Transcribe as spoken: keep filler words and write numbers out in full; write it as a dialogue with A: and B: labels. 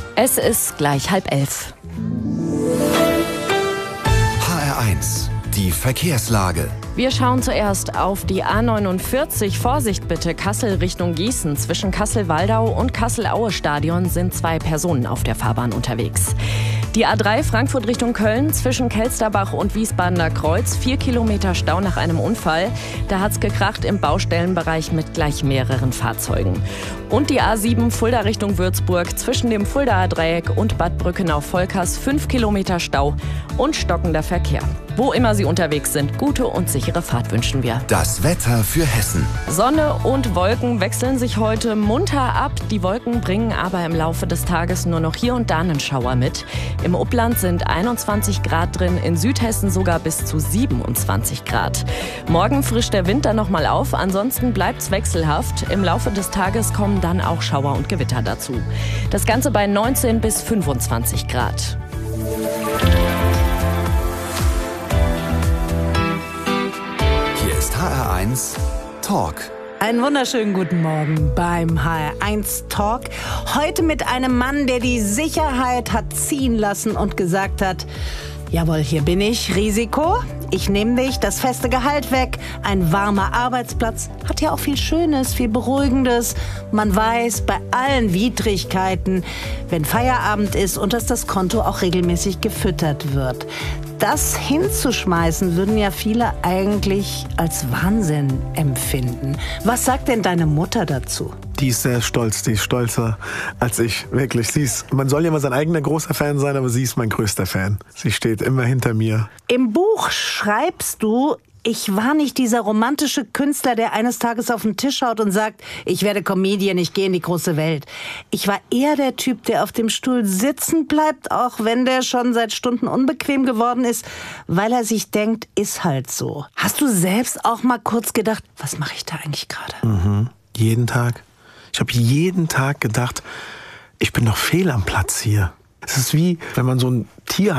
A: Es ist gleich halb elf.
B: H R eins, die Verkehrslage.
A: Wir schauen zuerst auf die A neunundvierzig. Vorsicht bitte, Kassel Richtung Gießen. Zwischen Kassel-Waldau und Kassel-Aue-Stadion sind zwei Personen auf der Fahrbahn unterwegs. Die A drei Frankfurt Richtung Köln zwischen Kelsterbach und Wiesbadener Kreuz. Vier Kilometer Stau nach einem Unfall. Da hat's gekracht im Baustellenbereich mit gleich mehreren Fahrzeugen. Und die A sieben Fulda Richtung Würzburg zwischen dem Fuldaer Dreieck und Bad Brückenau-Volkers. Fünf Kilometer Stau und stockender Verkehr. Wo immer Sie unterwegs sind, gute und sichere Fahrt wünschen wir.
B: Das Wetter für Hessen.
A: Sonne und Wolken wechseln sich heute munter ab. Die Wolken bringen aber im Laufe des Tages nur noch hier und da einen Schauer mit. Im Upland sind einundzwanzig Grad drin, in Südhessen sogar bis zu siebenundzwanzig Grad. Morgen frischt der Wind dann nochmal auf, ansonsten bleibt's wechselhaft. Im Laufe des Tages kommen dann auch Schauer und Gewitter dazu. Das Ganze bei neunzehn bis fünfundzwanzig Grad.
B: Hier ist H R eins Talk.
C: Einen wunderschönen guten Morgen beim H R eins Talk. Heute mit einem Mann, der die Sicherheit hat ziehen lassen und gesagt hat, jawohl, hier bin ich, Risiko, ich nehme dich, das feste Gehalt weg, ein warmer Arbeitsplatz, hat ja auch viel Schönes, viel Beruhigendes. Man weiß bei allen Widrigkeiten, wenn Feierabend ist und dass das Konto auch regelmäßig gefüttert wird. Das hinzuschmeißen, würden ja viele eigentlich als Wahnsinn empfinden. Was sagt denn deine Mutter dazu?
D: Die ist sehr stolz, die ist stolzer als ich, wirklich. Sie ist, man soll ja mal sein eigener großer Fan sein, aber sie ist mein größter Fan. Sie steht immer hinter mir.
C: Im Buch schreibst du, ich war nicht dieser romantische Künstler, der eines Tages auf den Tisch schaut und sagt, ich werde Comedian, ich gehe in die große Welt. Ich war eher der Typ, der auf dem Stuhl sitzen bleibt, auch wenn der schon seit Stunden unbequem geworden ist, weil er sich denkt, ist halt so. Hast du selbst auch mal kurz gedacht, was mache ich da eigentlich gerade?
D: Mhm. Jeden Tag. Ich habe jeden Tag gedacht, ich bin doch fehl am Platz hier. Es ist wie, wenn man so ein Tier hat,